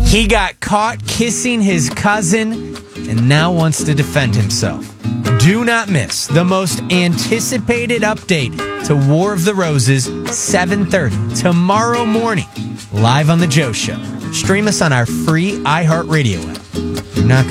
He got caught kissing his cousin and now wants to defend himself. Do not miss the most anticipated update to War of the Roses, 7:30 tomorrow morning, live on The Joe Show. Stream us on our free iHeartRadio app. You're not